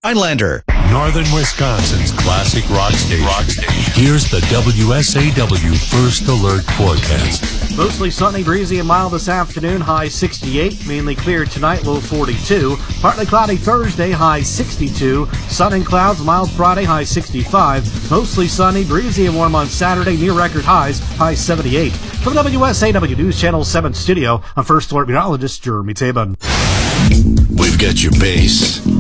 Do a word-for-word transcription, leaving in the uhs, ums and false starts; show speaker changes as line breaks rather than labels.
Rhinelander.
Northern Wisconsin's classic rock station. Rock station. Here's the W S A W First Alert forecast.
Mostly sunny, breezy, and mild this afternoon, high sixty-eight. Mainly clear tonight, low forty-two. Partly cloudy Thursday, high sixty-two. Sun and clouds, mild Friday, high sixty-five. Mostly sunny, breezy, and warm on Saturday, near record highs, high seventy-eight. From the W S A W News Channel seven studio, I'm First Alert meteorologist Jeremy Tabin.
We've got your base.